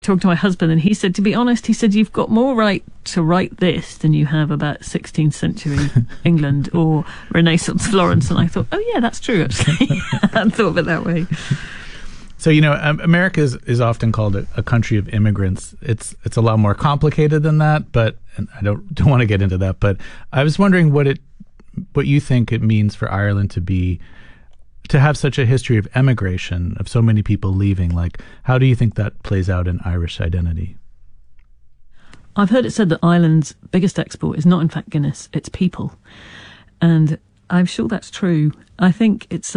talked to my husband, and he said, to be honest, he said, you've got more right to write this than you have about 16th century England or Renaissance Florence. And I thought, oh yeah, that's true, actually. I hadn't thought of it that way. So, America is often called a country of immigrants. It's a lot more complicated than that, but and I don't want to get into that. But I was wondering what you think it means for Ireland to have such a history of emigration, of so many people leaving. Like, how do you think that plays out in Irish identity? I've heard it said that Ireland's biggest export is not in fact Guinness, it's people. And I'm sure that's true. I think it's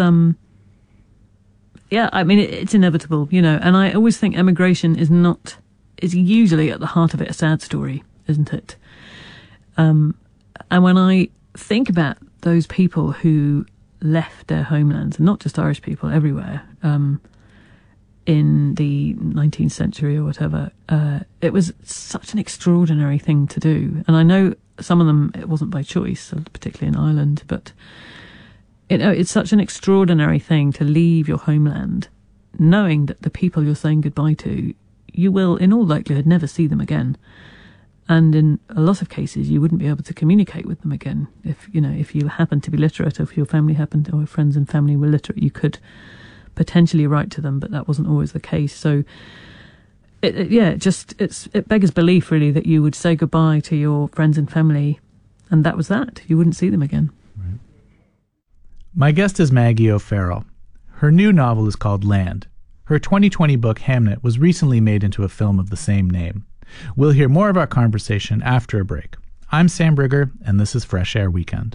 it's inevitable, and I always think emigration is usually at the heart of it a sad story, isn't it? And when I think about those people who left their homelands, and not just Irish people, everywhere, in the 19th century or whatever, it was such an extraordinary thing to do. And I know some of them, it wasn't by choice, particularly in Ireland, but it's such an extraordinary thing to leave your homeland, knowing that the people you're saying goodbye to, you will, in all likelihood, never see them again. And in a lot of cases, you wouldn't be able to communicate with them again. If you happen to be literate, or if your family happened, or friends and family were literate, you could potentially write to them, but that wasn't always the case. So, it beggars belief, really, that you would say goodbye to your friends and family, and that was that. You wouldn't see them again. Right. My guest is Maggie O'Farrell. Her new novel is called Land. Her 2020 book, Hamnet, was recently made into a film of the same name. We'll hear more of our conversation after a break. I'm Sam Brigger, and this is Fresh Air Weekend.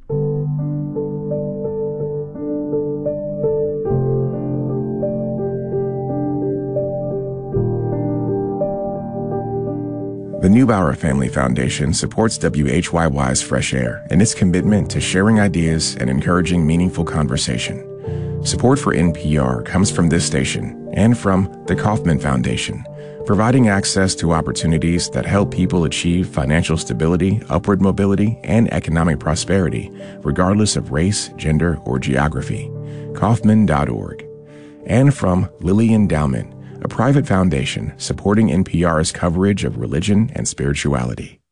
The Neubauer Family Foundation supports WHYY's Fresh Air and its commitment to sharing ideas and encouraging meaningful conversation. Support for NPR comes from this station and from the Kauffman Foundation, providing access to opportunities that help people achieve financial stability, upward mobility, and economic prosperity, regardless of race, gender, or geography. Kauffman.org. And from Lilly Endowment, a private foundation supporting NPR's coverage of religion and spirituality.